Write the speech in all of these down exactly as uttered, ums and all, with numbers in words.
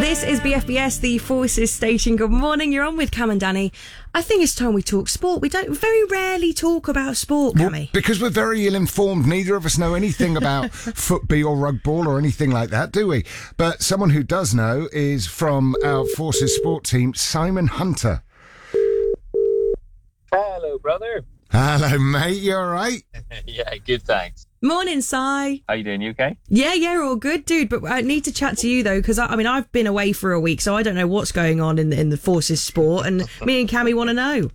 This is B F B S, the Forces Station. Good morning. You're on with Cam and Danny. I think it's time we talk sport. We don't very rarely talk about sport, Cammy. Well, because we're very ill-informed. Neither of us know anything about football or rugby or anything like that, do we? But someone who does know is from our Forces sport team, Simon Hunter. Hello, brother. Hello, mate. You all right? Yeah, good, thanks. Morning, Si. How you doing? You okay? Yeah, yeah, all good, dude. But I need to chat to you, though, because, I, I mean, I've been away for a week, so I don't know what's going on in the, in the Forces sport, and me and Cammy want to know.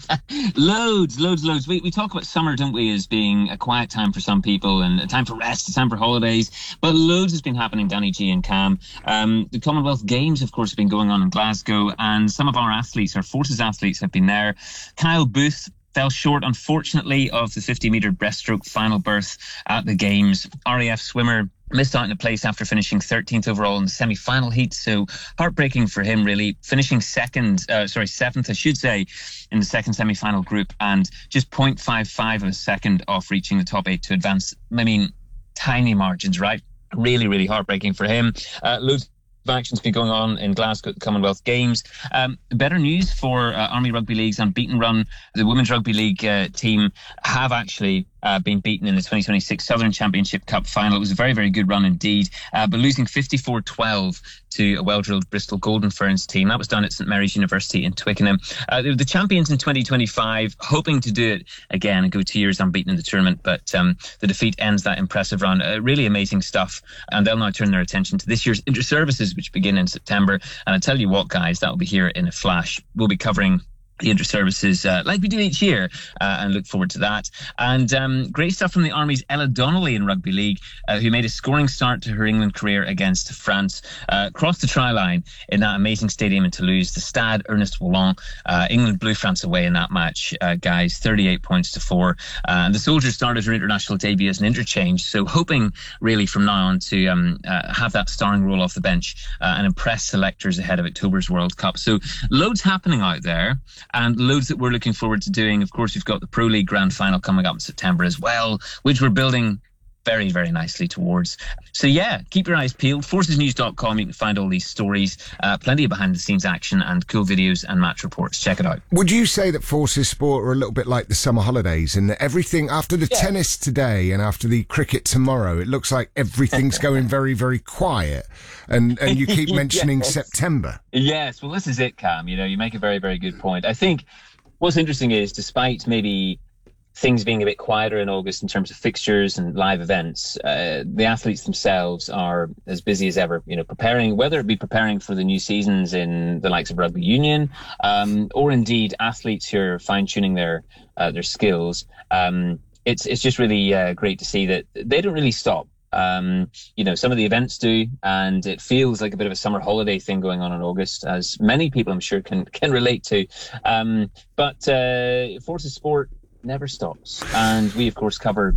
loads, loads, loads. We, we talk about summer, don't we, as being a quiet time for some people and a time for rest, a time for holidays. But loads has been happening, Danny G and Cam. Um, the Commonwealth Games, of course, have been going on in Glasgow, and some of our athletes, our Forces athletes, have been there. Kyle Booth fell short, unfortunately, of the fifty metre breaststroke final berth at the Games. R A F swimmer missed out in a place after finishing thirteenth overall in the semi-final heat, so heartbreaking for him, really. Finishing second, uh, sorry, seventh, I should say, in the second semi-final group, and just zero point five five of a second off reaching the top eight to advance. I mean, tiny margins, right? Really, really heartbreaking for him. Uh, loads of action's been going on in Glasgow at the Commonwealth Games. Um, better news for uh, Army Rugby League's unbeaten run. The Women's Rugby League uh, team have actually uh, been beaten in the twenty twenty-six Southern Championship Cup final. It was a very, very good run indeed, uh, but losing fifty-four twelve to a well-drilled Bristol Golden Ferns team. That was done at St Mary's University in Twickenham. Uh, they were the champions in twenty twenty-five, hoping to do it again and go two years unbeaten in the tournament, but um, the defeat ends that impressive run. Uh, really amazing stuff, and they'll now turn their attention to this year's inter-services, which begin in September. And I tell you what, guys, that'll be here in a flash. We'll be covering the inter-services uh, like we do each year, uh, and look forward to that. And um, great stuff from the Army's Ella Donnelly in Rugby League, uh, who made a scoring start to her England career against France. Uh, crossed the try line in that amazing stadium in Toulouse, the Stade Ernest Wallon. Uh, England blew France away in that match, uh, guys, thirty-eight points to four. Uh, and the Soldier started her international debut as an interchange, so hoping really from now on to um, uh, have that starring role off the bench uh, and impress selectors ahead of October's World Cup. So loads happening out there, and loads that we're looking forward to doing. Of course, we've got the Pro League Grand Final coming up in September as well, which we're building very, very nicely towards. So yeah, keep your eyes peeled. forces news dot com, you can find all these stories, uh, plenty of behind-the-scenes action and cool videos and match reports. Check it out. Would you say that Forces sport are a little bit like the summer holidays, and that everything, after the yeah. tennis today and after the cricket tomorrow, it looks like everything's going very, very quiet, and, and you keep mentioning yes. September. Yes, well, this is it, Cam. You know, you make a very, very good point. I think what's interesting is, despite maybe things being a bit quieter in August in terms of fixtures and live events, uh, the athletes themselves are as busy as ever, you know, preparing, whether it be preparing for the new seasons in the likes of rugby union, um, or indeed athletes who are fine-tuning their uh, their skills. Um, it's it's just really uh, great to see that they don't really stop. Um, you know, some of the events do, and it feels like a bit of a summer holiday thing going on in August, as many people I'm sure can can relate to. Um, but uh, Forces Sport never stops, and we of course cover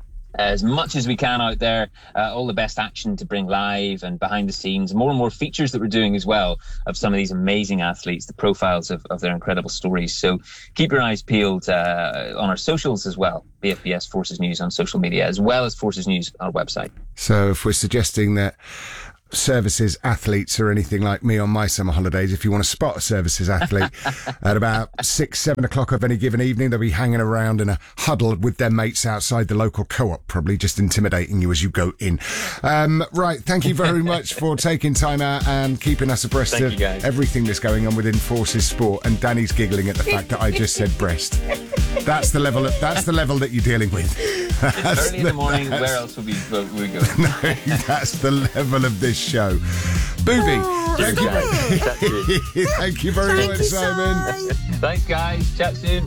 as much as we can out there, uh, all the best action to bring live and behind the scenes, more and more features that we're doing as well of some of these amazing athletes, the profiles of, of their incredible stories. So keep your eyes peeled uh, on our socials as well, B F B S Forces News on social media, as well as Forces News on our website. So if we're suggesting that services athletes or anything like me on my summer holidays, if you want to spot a services athlete at about six, seven o'clock of any given evening, they'll be hanging around in a huddle with their mates outside the local co-op, probably just intimidating you as you go in. Um, right, thank you very much for taking time out and keeping us abreast Thank of you, guys. everything that's going on within Forces Sport. And Danny's giggling at the fact that I just said breast. That's the level of, that's the level that you're dealing with. It's early in the morning. Where else would we, would we go? No, that's the level of this show. Booby, Oh, thank, stop you. Thank you very Thank much, you, Simon. Si. Thanks, guys. Chat soon.